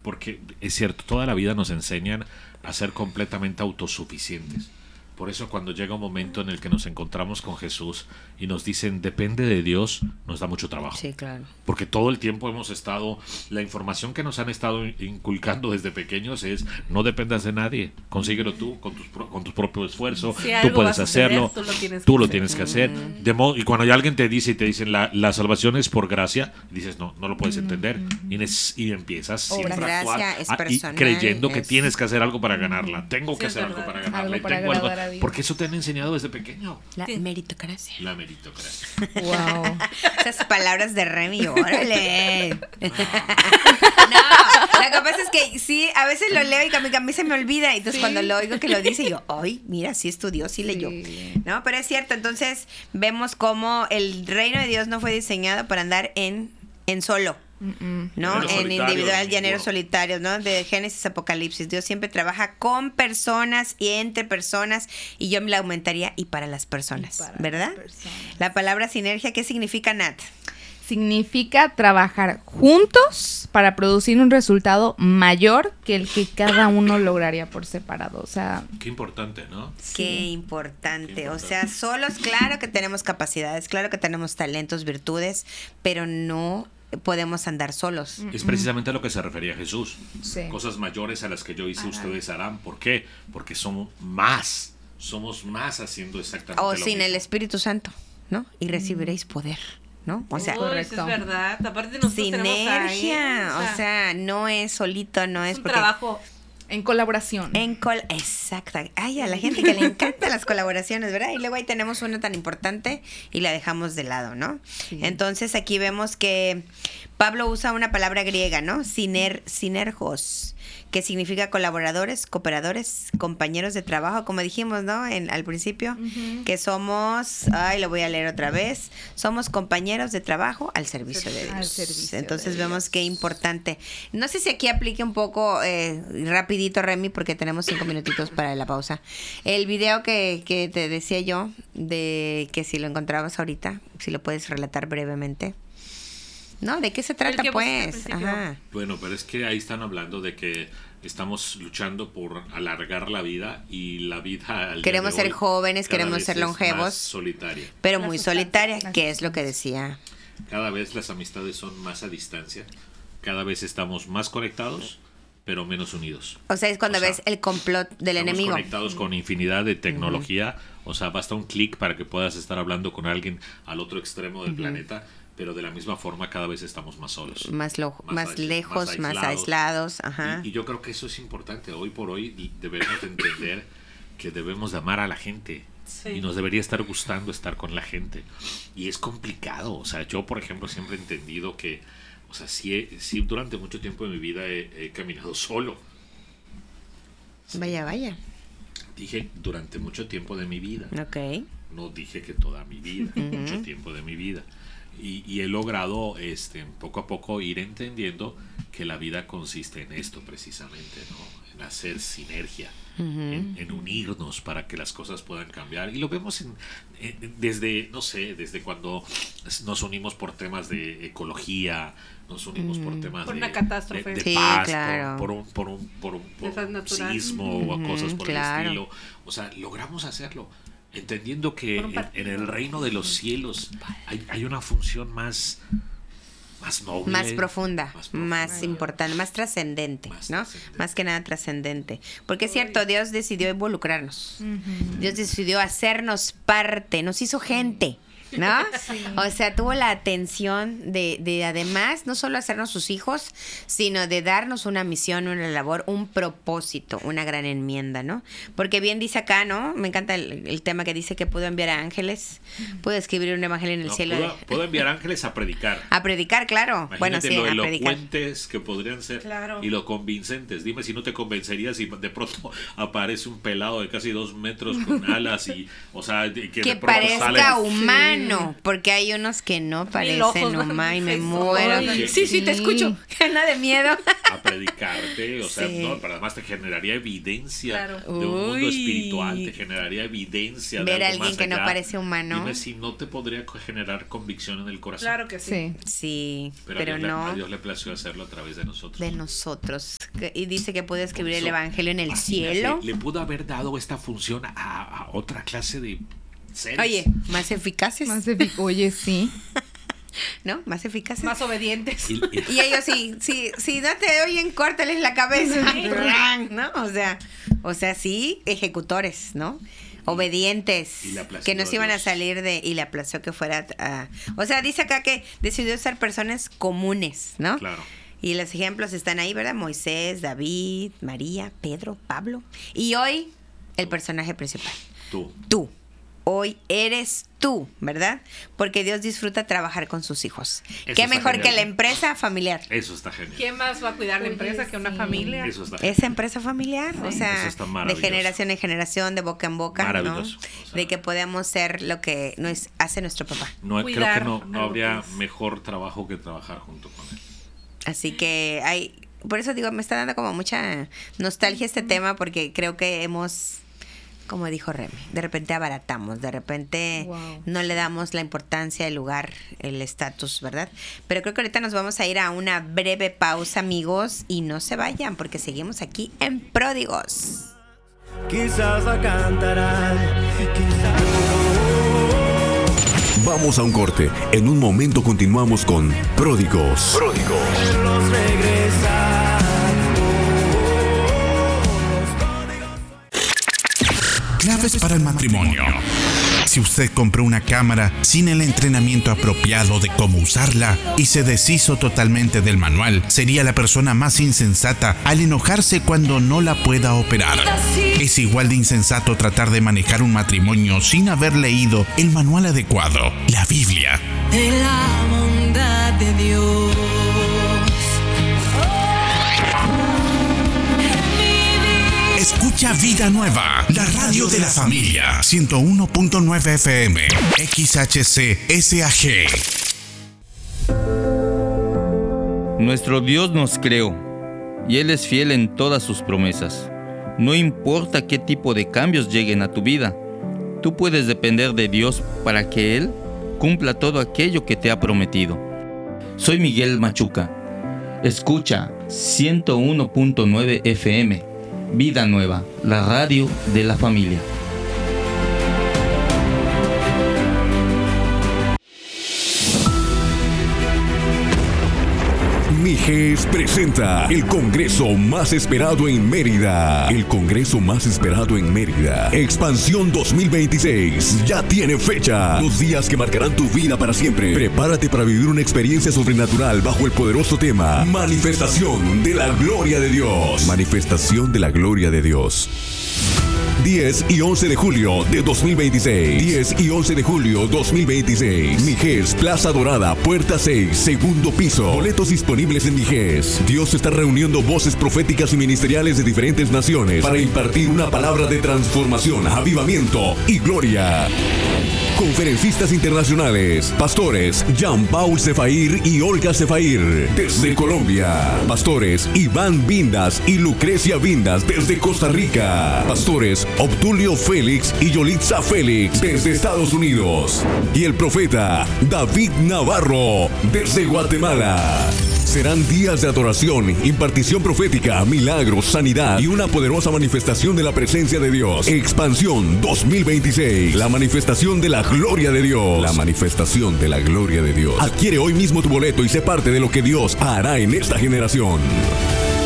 porque es cierto, toda la vida nos enseñan a ser completamente autosuficientes. Por eso cuando llega un momento en el que nos encontramos con Jesús y nos dicen depende de Dios, nos da mucho trabajo. Sí, claro. Porque todo el tiempo hemos estado, la información que nos han estado inculcando desde pequeños es no dependas de nadie, consíguelo tú con tu propio esfuerzo, Si tú algo puedes vas a hacer, hacerlo, tú lo tienes que hacer. Y cuando ya alguien te dice y te dicen la salvación es por gracia, dices no lo puedes entender y empiezas siempre a actuar gracia es personal, creyendo que es... tienes que hacer algo para ganarla, tengo que hacer algo para ganarla, algo para y tengo algo, agradar a Dios. porque eso te han enseñado desde pequeño. La meritocracia. La meritocracia. Wow. Esas palabras de Remy, órale. No, lo que pasa es que sí, a veces lo leo y a mí se me olvida. Y entonces cuando lo oigo que lo dice, yo, ay, mira, sí estudió, sí leyó. ¿No? Pero es cierto, entonces vemos cómo el reino de Dios no fue diseñado para andar en solo. ¿No? En individual, llaneros solitarios, ¿no? De Génesis a Apocalipsis. Dios siempre trabaja con personas y entre personas, y yo me la aumentaría y para las personas, ¿verdad? La palabra sinergia, ¿qué significa, Nat? Significa trabajar juntos para producir un resultado mayor que el que cada uno lograría por separado. O sea, qué importante, ¿no? Qué importante. O sea, solos, claro que tenemos capacidades, claro que tenemos talentos, virtudes, pero no podemos andar solos. Es precisamente a lo que se refería Jesús. Sí. Cosas mayores a las que yo hice, ustedes harán. ¿Por qué? Porque somos más haciendo exactamente lo sin mismo. el Espíritu Santo, ¿no? Y recibiréis poder, ¿no? O sea, correcto. Es verdad. Aparte nosotros sinergia, o sea, no es solito, no es un porque trabajo en colaboración. Exacto. Ay, a la gente que le encantan las colaboraciones, ¿verdad? Y luego ahí tenemos una tan importante y la dejamos de lado, ¿no? Sí. Entonces aquí vemos que Pablo usa una palabra griega, ¿no? Sinergos, que significa colaboradores, cooperadores, compañeros de trabajo, como dijimos, ¿no? Al principio, que somos, lo voy a leer otra vez, somos compañeros de trabajo al servicio de Dios. Entonces vemos qué importante. No sé si aquí aplique un poco rapidito, Remy, porque tenemos 5 minutitos para la pausa. El video que te decía yo, de que si lo encontrabas ahorita, si lo puedes relatar brevemente. ¿No? ¿De qué se trata, pues? Ajá. Bueno, pero es que ahí están hablando de que estamos luchando por alargar la vida y la vida al queremos día de ser hoy, jóvenes, queremos ser longevos, más solitaria. Pero muy solitaria, que es lo que decía. Cada vez las amistades son más a distancia, cada vez estamos más conectados, pero menos unidos. O sea, es cuando ves el complot del enemigo. Conectados con infinidad de tecnología, o sea, basta un clic para que puedas estar hablando con alguien al otro extremo del planeta. Pero de la misma forma cada vez estamos más solos. Más lejos, más aislados. Ajá. Y yo creo que eso es importante. Hoy por hoy debemos entender que debemos de amar a la gente. Sí. Y nos debería estar gustando estar con la gente. Y es complicado. O sea, yo, por ejemplo, siempre he entendido que, o sea, sí durante mucho tiempo de mi vida he caminado solo. Sí. Vaya. Dije durante mucho tiempo de mi vida. Ok. No dije que toda mi vida, mucho tiempo de mi vida. Y he logrado poco a poco ir entendiendo que la vida consiste en esto precisamente, ¿no? En hacer sinergia, en unirnos para que las cosas puedan cambiar. Y lo vemos desde cuando nos unimos por temas de ecología, nos unimos por temas por una catástrofe de paz, claro. por un sismo o cosas por el estilo. O sea, logramos hacerlo. Entendiendo que en el reino de los cielos hay una función más noble, más profunda, más importante, más trascendente, ¿no? Más que nada trascendente. Porque es cierto, Dios decidió involucrarnos. Dios decidió hacernos parte, nos hizo gente, ¿no? Sí. O sea, tuvo la atención de además no solo hacernos sus hijos, sino de darnos una misión, una labor, un propósito, una gran enmienda, ¿no? Porque bien dice acá, ¿no? Me encanta el tema que dice que pudo enviar a ángeles, pudo escribir un evangelio en el cielo. Pudo enviar ángeles a predicar. A predicar, claro. Imagínate bueno, sí, lo a predicar. elocuentes que podrían ser, claro. Y lo convincentes. Dime si no te convencerías si de pronto aparece un pelado de casi 2 metros con alas y, o sea, que de pronto parezca sale, humano. bueno, porque hay unos que no parecen, ojos, nomás, y me Jesús. muero. Oye, Sí, te escucho. Gana de miedo. A predicarte, o sea, Sí. no, pero además te generaría evidencia Claro. de un mundo Uy. espiritual, te generaría evidencia Ver de a algo alguien más que no allá. parece humano. Dime si no te podría generar convicción en el corazón. Claro que sí. Sí. Sí, pero a no Dios le plació hacerlo a través de nosotros. de nosotros. Y dice que puede escribir el Eso, evangelio en el imagínate, cielo. Le pudo haber dado esta función a otra clase de seres. Oye, más eficaces, Oye, sí. ¿no? Más eficaces. Más obedientes. Y- Y ellos si no te oyen, córtales la cabeza, ¿no? O sea, sí, ejecutores, ¿no? Obedientes, Y le aplació que no se iban a Dios. salir y le aplazó que fuera o sea, dice acá que decidió ser personas comunes, ¿no? Claro. Y los ejemplos están ahí, ¿verdad? Moisés, David, María, Pedro, Pablo. Y hoy, el personaje principal. Tú. Hoy eres tú, ¿verdad? Porque Dios disfruta trabajar con sus hijos. Eso ¿Qué está mejor genial. que la empresa familiar? Eso está genial. ¿Quién más va a cuidar la Oye, empresa que una sí. familia? Eso está genial. Esa empresa familiar, o Eso sea, está de maravilloso. generación en generación, de boca en boca, ¿no? Maravilloso. O sea, De que podamos ser lo que nos hace nuestro papá. No, creo Cuidar que no algo habría que es. mejor trabajo que trabajar junto con él. Así que por eso digo, me está dando como mucha nostalgia este tema, porque creo que hemos, como dijo Remy, de repente abaratamos, de repente Wow. no le damos la importancia, el lugar, el estatus, ¿verdad? Pero creo que ahorita nos vamos a ir a una breve pausa, amigos, y no se vayan, porque seguimos aquí en Pródigos. Quizás la cantarán, quizás... Vamos a un corte. En un momento continuamos con Pródigos. Verlos regresar. Claves para el matrimonio. Si usted compró una cámara sin el entrenamiento apropiado de cómo usarla y se deshizo totalmente del manual, sería la persona más insensata al enojarse cuando no la pueda operar. Es igual de insensato tratar de manejar un matrimonio sin haber leído el manual adecuado, la Biblia. De la bondad de Dios. Escucha Vida Nueva, la radio de la familia. 101.9 FM, XHC SAG. Nuestro Dios nos creó y Él es fiel en todas sus promesas. No importa qué tipo de cambios lleguen a tu vida, tú puedes depender de Dios para que Él cumpla todo aquello que te ha prometido. Soy Miguel Machuca. Escucha 101.9 FM, Vida Nueva, la radio de la familia. Mijes presenta el congreso más esperado en Mérida. El congreso más esperado en Mérida. Expansión 2026. Ya tiene fecha. 2 días que marcarán tu vida para siempre. Prepárate para vivir una experiencia sobrenatural bajo el poderoso tema Manifestación de la Gloria de Dios. Manifestación de la Gloria de Dios. 10 y 11 de julio de 2026. 10 y 11 de julio 2026. Mijes, Plaza Dorada, Puerta 6, segundo piso. Boletos disponibles en Mijes. Dios está reuniendo voces proféticas y ministeriales de diferentes naciones para impartir una palabra de transformación, avivamiento y gloria. Conferencistas internacionales, pastores Jean-Paul Sefair y Olga Sefair desde Colombia, pastores Iván Vindas y Lucrecia Vindas desde Costa Rica, pastores Obdulio Félix y Yolitza Félix desde Estados Unidos y el profeta David Navarro desde Guatemala. Serán días de adoración, impartición profética, milagros, sanidad y una poderosa manifestación de la presencia de Dios. Expansión 2026. La manifestación de la gloria de Dios. La manifestación de la gloria de Dios. Adquiere hoy mismo tu boleto y sé parte de lo que Dios hará en esta generación.